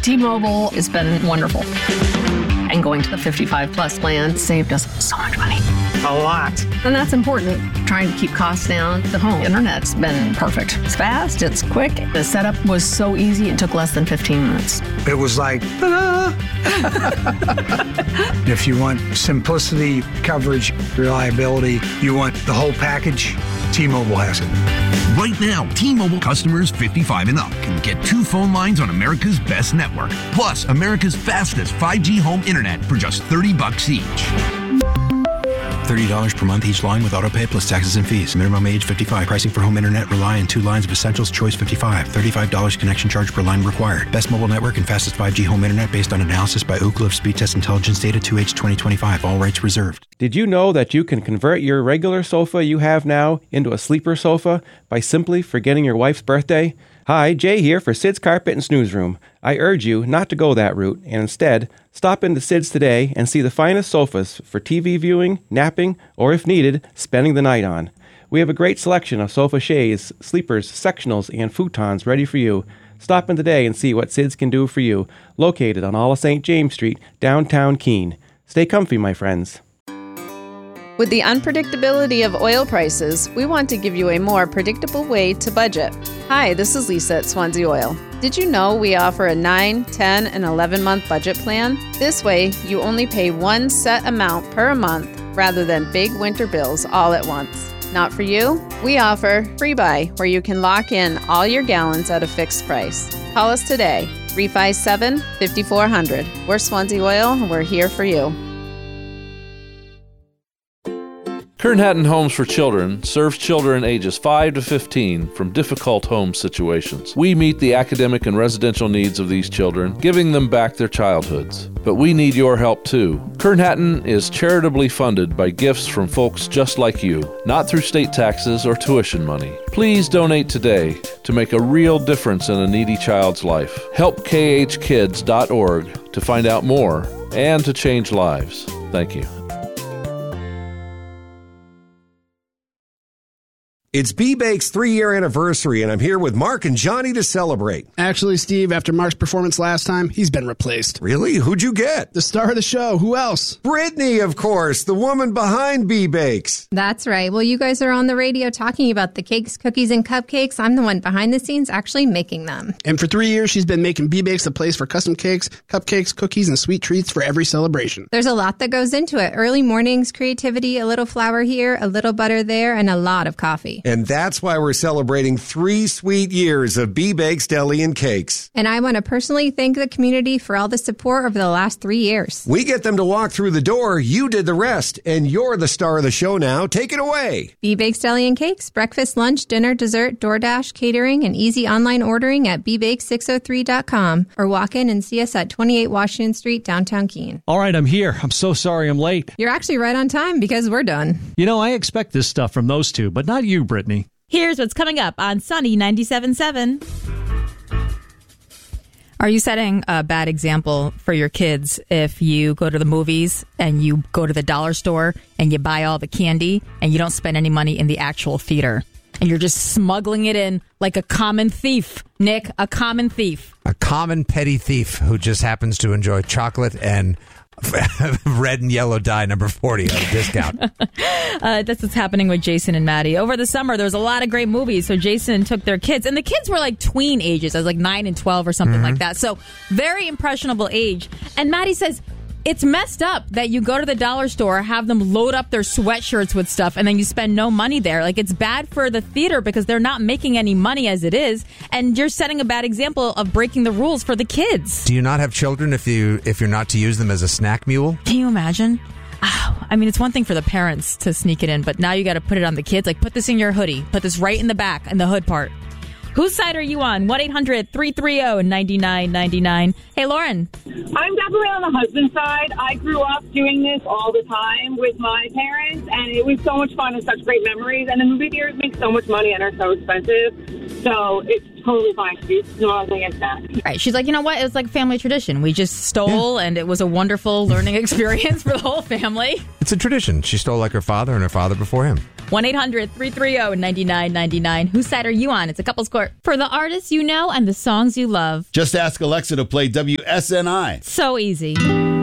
T-Mobile has been wonderful. And going to the 55 plus plan saved us so much money. A lot. And that's important. Trying to keep costs down. The home internet's been perfect. It's fast, it's quick. The setup was so easy, it took less than 15 minutes. It was like, ta-da! If you want simplicity, coverage, reliability, you want the whole package, T-Mobile has it. Right now, T-Mobile customers 55 and up can get 2 phone lines on America's best network, plus America's fastest 5G home internet for just $30 each. $30 per month each line with autopay plus taxes and fees. Minimum age 55. Pricing for home internet rely on 2 lines of Essentials Choice 55. $35 connection charge per line required. Best mobile network and fastest 5G home internet based on analysis by Ookla of Speed Test Intelligence data 2H 2025. All rights reserved. Did you know that you can convert your regular sofa you have now into a sleeper sofa by simply forgetting your wife's birthday? Hi, Jay here for Sid's Carpet and Snooze Room. I urge you not to go that route and instead stop into Sid's today and see the finest sofas for TV viewing, napping, or if needed, spending the night on. We have a great selection of sofa chaise, sleepers, sectionals, and futons ready for you. Stop in today and see what Sid's can do for you, located on all of St. James Street, downtown Keene. Stay comfy, my friends. With the unpredictability of oil prices, we want to give you a more predictable way to budget. Hi, this is Lisa at Swansea Oil. Did you know we offer a 9, 10, and 11-month budget plan? This way, you only pay one set amount per month rather than big winter bills all at once. Not for you? We offer Free Buy, where you can lock in all your gallons at a fixed price. Call us today, 357-5400. We're Swansea Oil, and we're here for you. Kern Hatton Homes for Children serves children ages 5 to 15 from difficult home situations. We meet the academic and residential needs of these children, giving them back their childhoods. But we need your help too. Kern Hatton is charitably funded by gifts from folks just like you, not through state taxes or tuition money. Please donate today to make a real difference in a needy child's life. Help khkids.org to find out more and to change lives. Thank you. It's B-Bake's 3-year anniversary, and I'm here with Mark and Johnny to celebrate. Actually, Steve, after Mark's performance last time, he's been replaced. Really? Who'd you get? The star of the show. Who else? Brittany, of course, the woman behind B-Bakes. That's right. Well, you guys are on the radio talking about the cakes, cookies, and cupcakes. I'm the one behind the scenes actually making them. And for 3 years, she's been making B-Bakes a place for custom cakes, cupcakes, cookies, and sweet treats for every celebration. There's a lot that goes into it. Early mornings, creativity, a little flour here, a little butter there, and a lot of coffee. And that's why we're celebrating 3 sweet years of B-Bakes Deli and Cakes. And I want to personally thank the community for all the support over the last 3 years. We get them to walk through the door. You did the rest, and you're the star of the show now. Take it away. B-Bakes Deli and Cakes, breakfast, lunch, dinner, dessert, DoorDash, catering, and easy online ordering at bbakes603.com or walk in and see us at 28 Washington Street, downtown Keene. All right, I'm here. I'm so sorry I'm late. You're actually right on time because we're done. You know, I expect this stuff from those two, but not you, Brittany. Here's what's coming up on Sunny 97.7. Are you setting a bad example for your kids if you go to the movies and you go to the dollar store and you buy all the candy and you don't spend any money in the actual theater? And you're just smuggling it in like a common thief, Nick, a common thief. A common petty thief who just happens to enjoy chocolate and red and yellow dye number 40 at a discount. That's what's happening with Jason and Maddie. Over the summer, there was a lot of great movies. So Jason took their kids, and the kids were like tween ages. I was like 9 and 12 or something like that. So very impressionable age. And Maddie says, it's messed up that you go to the dollar store, have them load up their sweatshirts with stuff, and then you spend no money there. Like, it's bad for the theater because they're not making any money as it is, and you're setting a bad example of breaking the rules for the kids. Do you not have children if you're not to use them as a snack mule? Can you imagine? I mean, it's one thing for the parents to sneak it in, but now you got to put it on the kids. Like, put this in your hoodie. Put this right in the back, in the hood part. Whose side are you on? 1-800-330-9999. Hey, Lauren. I'm definitely on the husband side. I grew up doing this all the time with my parents, and it was so much fun and such great memories. And the movie theaters make so much money and are so expensive, so it's totally fine to do nothing against that. Right. She's like, you know what? It's like family tradition. We just stole, and it was a wonderful learning experience for the whole family. It's a tradition. She stole like her father and her father before him. 1-800-330-9999. Whose side are you on? It's a couples court. For the artists you know and the songs you love. Just ask Alexa to play WSNI. So easy.